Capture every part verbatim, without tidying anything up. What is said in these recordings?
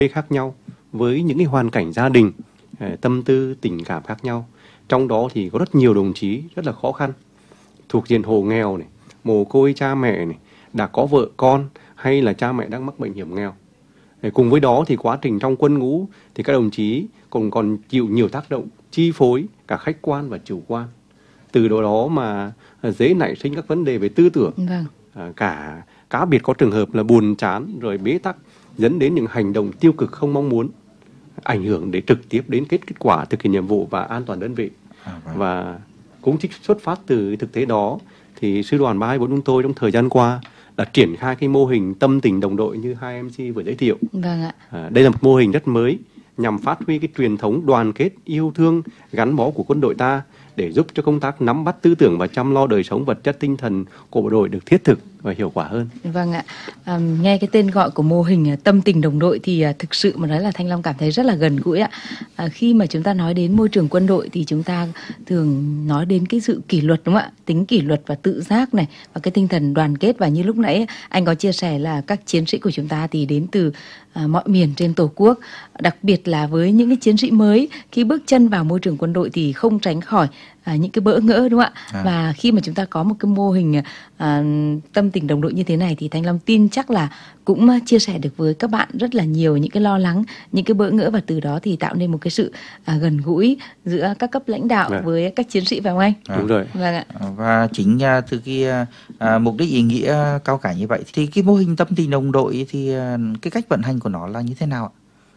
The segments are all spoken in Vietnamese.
khác nhau, với những cái hoàn cảnh gia đình, tâm tư tình cảm khác nhau. Trong đó thì có rất nhiều đồng chí rất là khó khăn, thuộc diện hộ nghèo này, mồ côi cha mẹ này, đã có vợ con hay là cha mẹ đang mắc bệnh hiểm nghèo. Cùng với đó thì quá trình trong quân ngũ thì các đồng chí còn còn chịu nhiều tác động chi phối cả khách quan và chủ quan. Từ đó đó mà dễ nảy sinh các vấn đề về tư tưởng. Vâng. À, cả cá biệt có trường hợp là buồn chán rồi bế tắc, dẫn đến những hành động tiêu cực không mong muốn, ảnh hưởng để trực tiếp đến kết kết quả thực hiện nhiệm vụ và an toàn đơn vị. À, vâng. Và cũng chính xuất phát từ thực tế đó thì sư đoàn ba hai bốn chúng tôi trong thời gian qua đã triển khai cái mô hình tâm tình đồng đội như hai em xê vừa giới thiệu. Vâng ạ. À, đây là một mô hình rất mới nhằm phát huy cái truyền thống đoàn kết, yêu thương, gắn bó của quân đội ta để giúp cho công tác nắm bắt tư tưởng và chăm lo đời sống vật chất tinh thần của bộ đội được thiết thực và hiệu quả hơn. Vâng ạ. À, nghe cái tên gọi của mô hình tâm tình đồng đội thì à, thực sự mà nói là Thanh Long cảm thấy rất là gần gũi ạ. À, khi mà chúng ta nói đến môi trường quân đội thì chúng ta thường nói đến cái sự kỷ luật, đúng không ạ? Tính kỷ luật và tự giác này, và cái tinh thần đoàn kết. Và như lúc nãy anh có chia sẻ là các chiến sĩ của chúng ta thì đến từ à, mọi miền trên Tổ quốc. Đặc biệt là với những cái chiến sĩ mới khi bước chân vào môi trường quân đội thì không tránh khỏi À, những cái bỡ ngỡ, đúng không ạ? À. Và khi mà chúng ta có một cái mô hình à, tâm tình đồng đội như thế này thì Thanh Long tin chắc là cũng chia sẻ được với các bạn rất là nhiều những cái lo lắng, những cái bỡ ngỡ, và từ đó thì tạo nên một cái sự à, gần gũi giữa các cấp lãnh đạo à. với các chiến sĩ, phải không anh? À. Đúng rồi. Vâng ạ. Và chính à, từ cái à, mục đích ý nghĩa cao cả như vậy thì cái mô hình tâm tình đồng đội thì à, cái cách vận hành của nó là như thế nào ạ?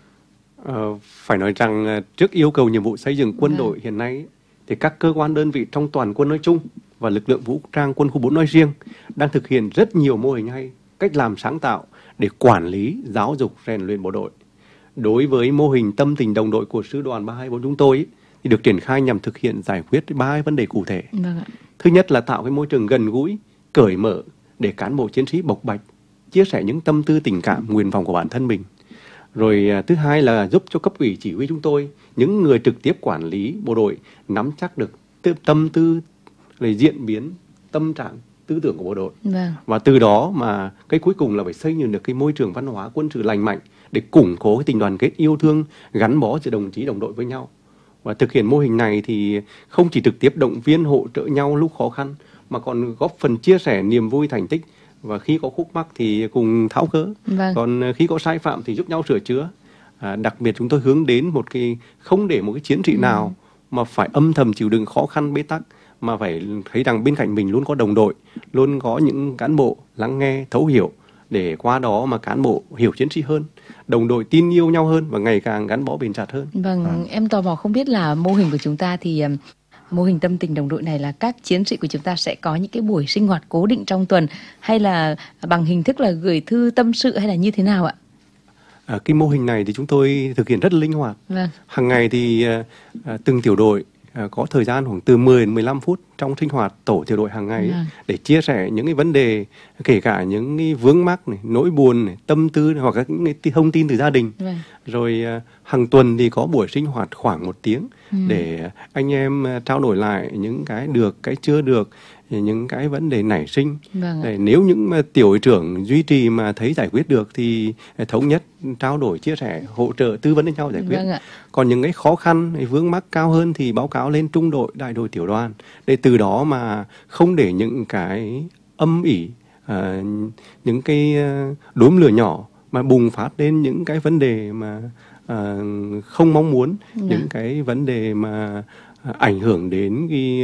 Ờ, phải nói rằng trước yêu cầu nhiệm vụ xây dựng quân vâng. đội hiện nay thì các cơ quan đơn vị trong toàn quân nói chung và lực lượng vũ trang quân khu bốn nói riêng đang thực hiện rất nhiều mô hình hay, cách làm sáng tạo để quản lý, giáo dục, rèn luyện bộ đội. Đối với mô hình tâm tình đồng đội của sư đoàn ba hai bốn chúng tôi thì được triển khai nhằm thực hiện giải quyết ba vấn đề cụ thể. Vâng ạ. Thứ nhất là tạo cái môi trường gần gũi, cởi mở để cán bộ chiến sĩ bộc bạch, chia sẻ những tâm tư tình cảm, nguyện vọng của bản thân mình. Rồi thứ hai là giúp cho cấp ủy chỉ huy chúng tôi, những người trực tiếp quản lý bộ đội, nắm chắc được tâm tư, rồi diễn biến, tâm trạng, tư tưởng của bộ đội. Vâng. Và từ đó mà cái cuối cùng là phải xây dựng được cái môi trường văn hóa quân sự lành mạnh để củng cố cái tình đoàn kết yêu thương, gắn bó giữa đồng chí đồng đội với nhau. Và thực hiện mô hình này thì không chỉ trực tiếp động viên hỗ trợ nhau lúc khó khăn, mà còn góp phần chia sẻ niềm vui thành tích. Và khi có khúc mắc thì cùng tháo gỡ, vâng. còn khi có sai phạm thì giúp nhau sửa chữa. À, đặc biệt chúng tôi hướng đến một cái không để một cái chiến sĩ ừ. nào mà phải âm thầm chịu đựng khó khăn bế tắc, mà phải thấy rằng bên cạnh mình luôn có đồng đội, luôn có những cán bộ lắng nghe, thấu hiểu, để qua đó mà cán bộ hiểu chiến sĩ hơn, đồng đội tin yêu nhau hơn và ngày càng gắn bó bền chặt hơn. Vâng, à. em tò mò không biết là mô hình của chúng ta thì mô hình tâm tình đồng đội này là các chiến sĩ của chúng ta sẽ có những cái buổi sinh hoạt cố định trong tuần, hay là bằng hình thức là gửi thư tâm sự, hay là như thế nào ạ? À, cái mô hình này thì chúng tôi thực hiện rất linh hoạt. Vâng. Hàng ngày thì à, từng tiểu đội à, có thời gian khoảng từ mười đến mười lăm phút trong sinh hoạt tổ tiểu đội hàng ngày vâng. để chia sẻ những cái vấn đề, kể cả những cái vướng mắc này, nỗi buồn này, tâm tư này, hoặc là những cái thông tin từ gia đình. Vâng. Rồi à, hàng tuần thì có buổi sinh hoạt khoảng một tiếng ừ. để anh em à, trao đổi lại những cái được, cái chưa được, những cái vấn đề nảy sinh. Vâng để nếu những mà tiểu đội trưởng duy trì mà thấy giải quyết được thì thống nhất trao đổi, chia sẻ, hỗ trợ, tư vấn với nhau giải quyết. Vâng ạ. Còn những cái khó khăn, vướng mắc cao hơn thì báo cáo lên trung đội, đại đội, tiểu đoàn, để từ đó mà không để những cái âm ỉ, à, những cái đốm lửa nhỏ mà bùng phát lên những cái vấn đề mà à, không mong muốn, Vâng. những cái vấn đề mà ảnh hưởng đến cái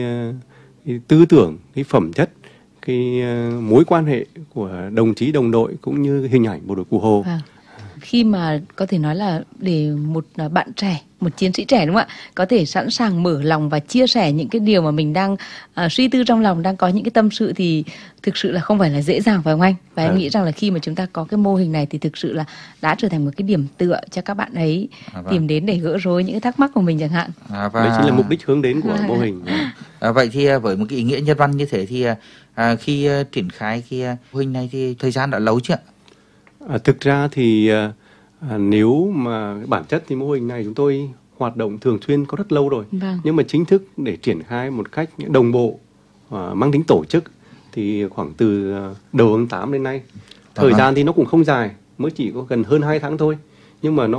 cái tư tưởng, cái phẩm chất, cái uh, mối quan hệ của đồng chí đồng đội cũng như hình ảnh bộ đội Cụ Hồ. À, khi mà có thể nói là để một bạn trẻ, một chiến sĩ trẻ, đúng không ạ, có thể sẵn sàng mở lòng và chia sẻ những cái điều mà mình đang uh, suy tư trong lòng, đang có những cái tâm sự thì thực sự là không phải là dễ dàng, phải không anh? Và à. em nghĩ rằng là khi mà chúng ta có cái mô hình này thì thực sự là đã trở thành một cái điểm tựa cho các bạn ấy à, vâng. tìm đến để gỡ rối những cái thắc mắc của mình chẳng hạn. À, và... Đấy chính là mục đích hướng đến của à. mô hình. À, vậy thì với một cái ý nghĩa nhân văn như thế thì à, khi à, triển khai cái mô hình này thì thời gian đã lâu chưa ạ? À, thực ra thì à, nếu mà bản chất thì mô hình này chúng tôi hoạt động thường xuyên có rất lâu rồi. Vâng. Nhưng mà chính thức để triển khai một cách đồng bộ, à, mang tính tổ chức thì khoảng từ đầu tháng tám đến nay. Thời à. gian thì nó cũng không dài, mới chỉ có gần hơn hai tháng thôi. nhưng mà nó